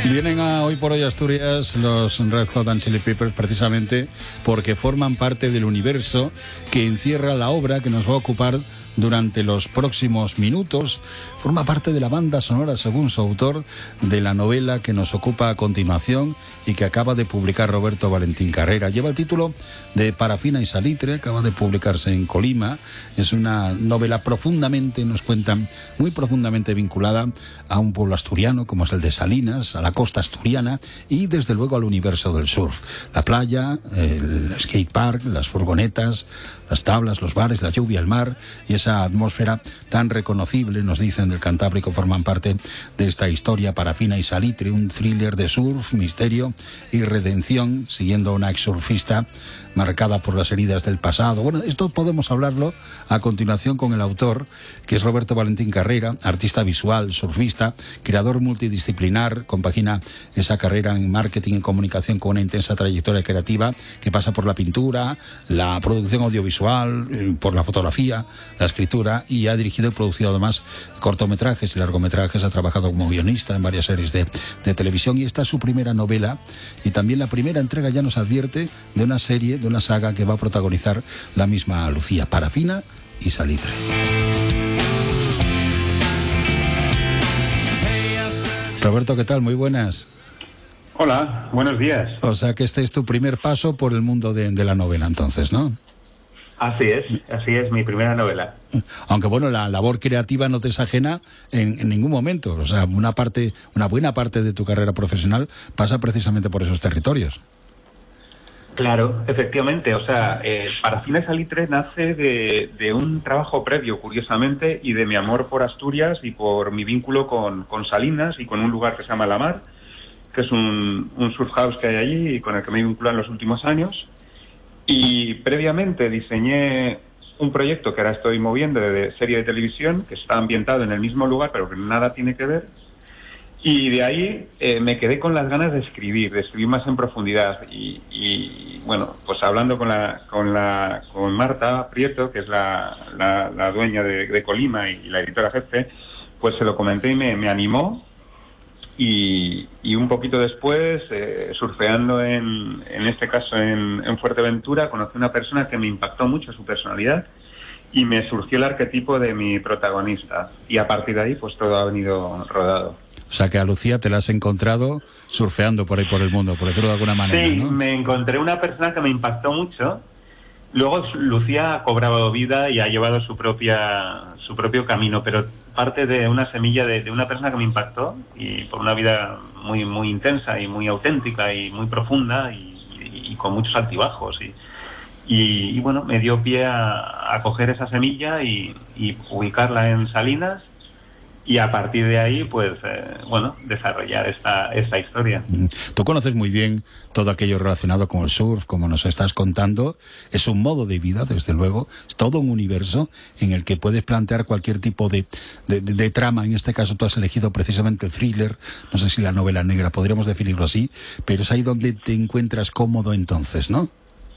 Vienen a Hoy por Hoy Asturias los Red Hot and Chili Peppers precisamente porque forman parte del universo que encierra la obra que nos va a ocupar durante los próximos minutos. Forma parte de la banda sonora, según su autor, de la novela que nos ocupa a continuación y que acaba de publicar Roberto Valentín Carrera. Lleva el título de Parafina y Salitre, acaba de publicarse en Colima. Es una novela profundamente, nos cuentan, muy profundamente vinculada a un pueblo asturiano como es el de Salinas, a la costa asturiana y desde luego al universo del surf. La playa, el skate park, las furgonetas, las tablas, los bares, la lluvia, el mar y esa atmósfera tan reconocible, nos dicen, del Cantábrico, forman parte de esta historia. Parafina y Salitre, un thriller de surf, misterio y redención, siguiendo a una exsurfista marcada por las heridas del pasado. Bueno, esto podemos hablarlo a continuación con el autor, que es Roberto Valentín Carrera, artista visual, surfista, creador multidisciplinar, compagina esa carrera en marketing y comunicación con una intensa trayectoria creativa que pasa por la pintura, la producción audiovisual, por la fotografía, la escritura, y ha dirigido y producido además cortometrajes y largometrajes. Ha trabajado como guionista en varias series de televisión y esta es su primera novela y también la primera entrega, ya nos advierte, de una serie, de una saga que va a protagonizar la misma Lucía, Parafina y Salitre. Roberto, ¿qué tal? Muy buenas. Hola, buenos días. O sea que este es tu primer paso por el mundo de la novela, entonces, ¿no? Así es mi primera novela. Aunque bueno, la labor creativa no te es ajena en ningún momento. O sea, una buena parte de tu carrera profesional pasa precisamente por esos territorios. Claro, efectivamente. O sea, Parafina y Salitre nace de un trabajo previo, curiosamente, y de mi amor por Asturias y por mi vínculo con Salinas y con un lugar que se llama La Mar, que es un surf house que hay allí y con el que me he vinculado en los últimos años. Y previamente diseñé un proyecto que ahora estoy moviendo de serie de televisión, que está ambientado en el mismo lugar, pero que nada tiene que ver. Y de ahí me quedé con las ganas de escribir más en profundidad. Y bueno, pues hablando con Marta Prieto, que es la dueña de Colima y la editora jefe, pues se lo comenté y me animó. Y un poquito después, surfeando en este caso en Fuerteventura, conocí a una persona que me impactó mucho su personalidad y me surgió el arquetipo de mi protagonista. Y a partir de ahí, pues todo ha venido rodado. O sea que a Lucía te la has encontrado surfeando por ahí por el mundo, por decirlo de alguna manera, sí, ¿no? Me encontré una persona que me impactó mucho. Luego Lucía ha cobrado vida y ha llevado su propio camino, pero parte de una semilla de una persona que me impactó y por una vida muy muy intensa y muy auténtica y muy profunda y con muchos altibajos y bueno, me dio pie a coger esa semilla y ubicarla en Salinas. Y a partir de ahí, pues, desarrollar esta historia. Tú conoces muy bien todo aquello relacionado con el surf, como nos estás contando. Es un modo de vida, desde luego. Es todo un universo en el que puedes plantear cualquier tipo de trama. En este caso tú has elegido precisamente el thriller, no sé si la novela negra, podríamos definirlo así, pero es ahí donde te encuentras cómodo entonces, ¿no?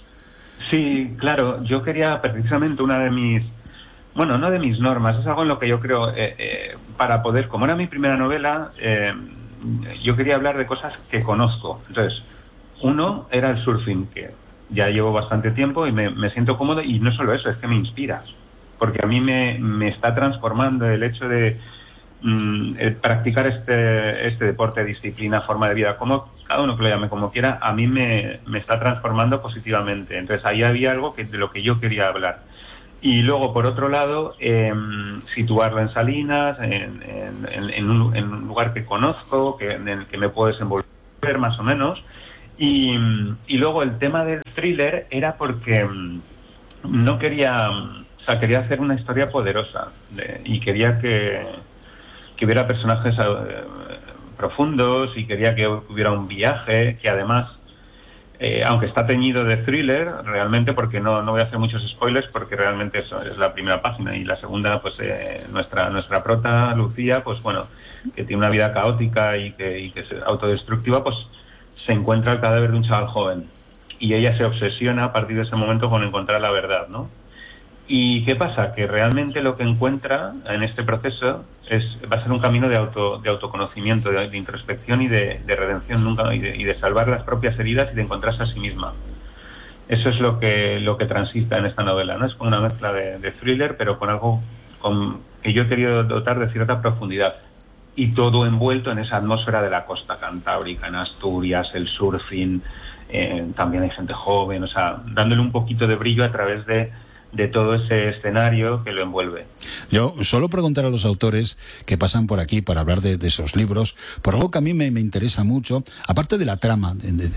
Sí, claro. Yo quería precisamente una de mis... Bueno, no de mis normas, es algo en lo que yo creo, para poder, como era mi primera novela, yo quería hablar de cosas que conozco. Entonces, uno era el surfing, que ya llevo bastante tiempo y me siento cómodo, y no solo eso, es que me inspira, porque a mí me está transformando el hecho de practicar este deporte, disciplina, forma de vida, como cada uno que lo llame como quiera, a mí me está transformando positivamente. Entonces, ahí había algo de lo que yo quería hablar. Y luego, por otro lado, situarlo en Salinas, en un lugar que conozco, en el que me puedo desenvolver más o menos. Y luego el tema del thriller era porque no quería... O sea, quería hacer una historia poderosa y quería que hubiera personajes profundos y quería que hubiera un viaje que además... aunque está teñido de thriller, realmente, porque no voy a hacer muchos spoilers, porque realmente eso es la primera página, y la segunda, pues nuestra prota, Lucía, pues bueno, que tiene una vida caótica y que es autodestructiva, pues se encuentra el cadáver de un chaval joven, y ella se obsesiona a partir de ese momento con encontrar la verdad, ¿no? ¿Y qué pasa? Que realmente lo que encuentra en este proceso va a ser un camino de autoconocimiento, de introspección y de redención, y de salvar las propias heridas y de encontrarse a sí misma. Eso es lo que transita en esta novela, ¿no? Es como una mezcla de thriller, pero con algo que yo he querido dotar de cierta profundidad. Y todo envuelto en esa atmósfera de la costa cantábrica, en Asturias, el surfing, también hay gente joven, o sea, dándole un poquito de brillo a través de todo ese escenario que lo envuelve. Yo suelo preguntar a los autores que pasan por aquí para hablar de esos libros, por algo que a mí me interesa mucho, aparte de la trama,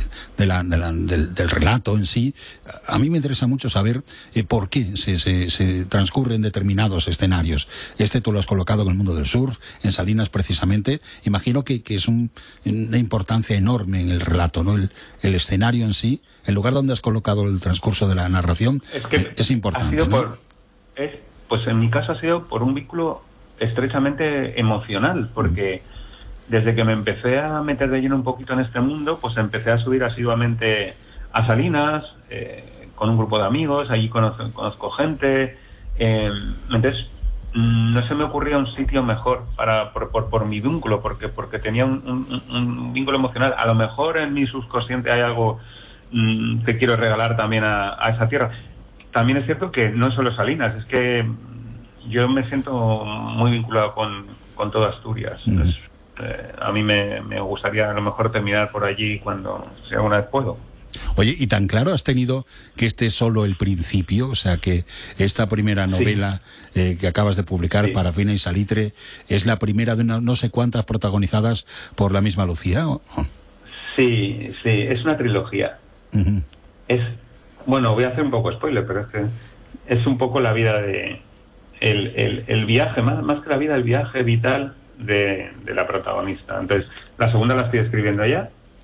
del relato en sí, a mí me interesa mucho saber por qué se transcurren determinados escenarios. Tú lo has colocado en el mundo del surf, en Salinas precisamente. Imagino que es una importancia enorme en el relato, ¿no? El escenario en sí, el lugar donde has colocado el transcurso de la narración, es importante. Pues en mi caso ha sido por un vínculo estrechamente emocional, porque desde que me empecé a meter de lleno un poquito en este mundo, pues empecé a subir asiduamente a Salinas, con un grupo de amigos, allí conozco gente, entonces no se me ocurría un sitio mejor por mi vínculo, porque tenía un vínculo emocional. A lo mejor en mi subconsciente hay algo que quiero regalar también a esa tierra. También es cierto que no es solo Salinas, es que yo me siento muy vinculado con toda Asturias. Entonces, a mí me gustaría a lo mejor terminar por allí cuando, si alguna vez puedo. Oye, ¿y tan claro has tenido que este es solo el principio? O sea, que esta primera novela que acabas de publicar, Parafina y Salitre, es la primera de no sé cuántas protagonizadas por la misma Lucía, ¿o? Sí, es una trilogía. Uh-huh. Bueno, voy a hacer un poco spoiler, pero es que es un poco la vida el viaje, más que la vida, el viaje vital de la protagonista. Entonces, la segunda la estoy escribiendo ya,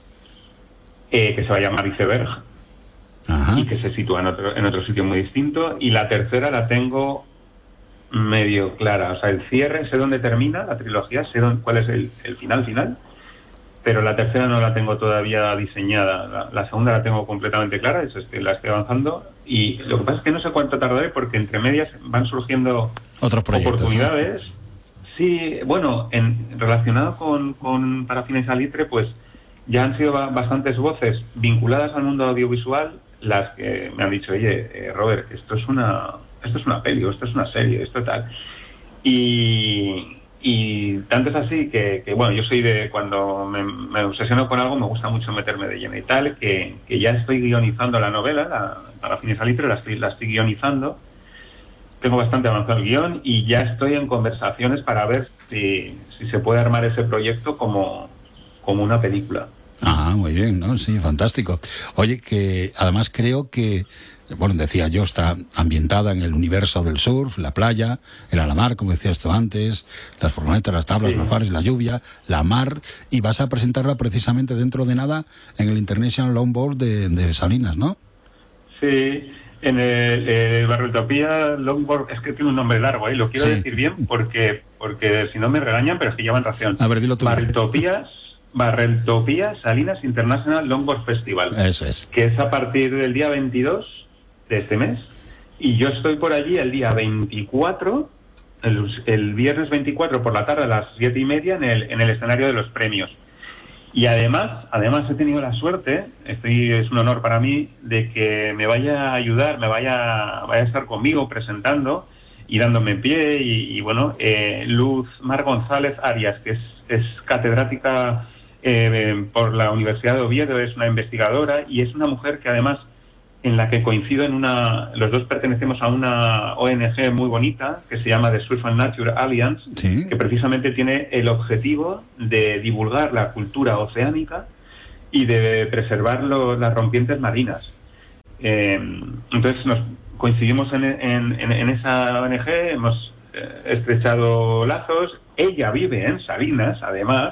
que se va a llamar Iceberg, y que se sitúa en otro sitio muy distinto. Y la tercera la tengo medio clara. O sea, el cierre, sé dónde termina la trilogía, sé cuál es el final, pero la tercera no la tengo todavía diseñada. La segunda la tengo completamente clara, la estoy avanzando, y lo que pasa es que no sé cuánto tardaré, porque entre medias van surgiendo otros proyectos, oportunidades, ¿no? Sí, bueno, relacionado con Parafina y Salitre, pues ya han sido bastantes voces vinculadas al mundo audiovisual las que me han dicho, oye, Robert, esto es una peli, o esto es una serie, esto tal. Y tanto es así que bueno, yo soy cuando me obsesiono con algo, me gusta mucho meterme de lleno y tal, que ya estoy guionizando la novela, Parafina y Salitre, la estoy guionizando. Tengo bastante avanzado el guión y ya estoy en conversaciones para ver si se puede armar ese proyecto como una película. Muy bien, ¿no? Sí, fantástico. Oye, que además creo que, bueno, decía yo, está ambientada en el universo del surf, la playa, el alamar, como decías tú antes, las furgonetas, las tablas, los faros, la lluvia, la mar, y vas a presentarla precisamente dentro de nada en el International Longboard de Salinas, ¿no? Sí, en el Barretopía Longboard, es que tiene un nombre largo, lo quiero decir bien porque si no me regañan, pero es que llevan ración. A ver, dilo tú. Barretopía Salinas International Longboard Festival. Eso es. Que es a partir del día 22 de este mes. Y yo estoy por allí el día 24, el viernes 24 por la tarde a las 7:30 en el escenario de los premios. Y además he tenido la suerte, es un honor para mí, de que me vaya a ayudar, vaya a estar conmigo presentando y dándome pie. Y bueno, Luz Mar González Arias, que es catedrática por la Universidad de Oviedo, es una investigadora y es una mujer que además, en la que coincido los dos pertenecemos a una ONG muy bonita que se llama The Surf and Nature Alliance, ¿sí? Que precisamente tiene el objetivo de divulgar la cultura oceánica y de preservar las rompientes marinas. Entonces coincidimos en esa ONG, hemos estrechado lazos. Ella vive en Salinas, además,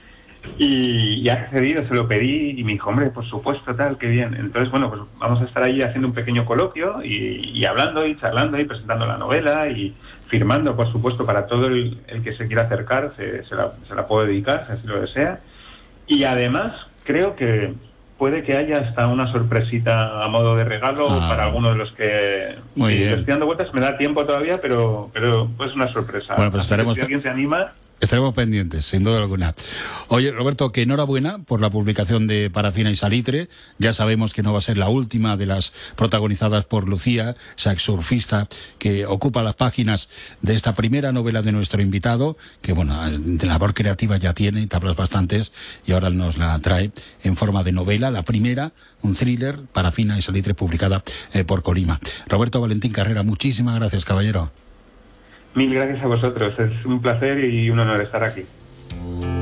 y ha accedido, se lo pedí y me dijo, hombre, por supuesto, tal, qué bien. Entonces, bueno, pues vamos a estar ahí haciendo un pequeño coloquio y hablando y charlando y presentando la novela y firmando, por supuesto, para todo el que se quiera acercar, se la puedo dedicar, si así lo desea. Y además, creo que puede que haya hasta una sorpresita a modo de regalo para alguno de los que... Muy bien. Estoy dando vueltas, me da tiempo todavía, pero pues una sorpresa. Bueno, pues estaremos... Si alguien se anima... Estaremos pendientes, sin duda alguna. Oye, Roberto, que enhorabuena por la publicación de Parafina y Salitre. Ya sabemos que no va a ser la última de las protagonizadas por Lucía, esa exsurfista que ocupa las páginas de esta primera novela de nuestro invitado, que bueno, de labor creativa ya tiene, tablas bastantes, y ahora nos la trae en forma de novela, la primera, un thriller, Parafina y Salitre, publicada por Colima. Roberto Valentín Carrera, muchísimas gracias, caballero. Mil gracias a vosotros, es un placer y un honor estar aquí.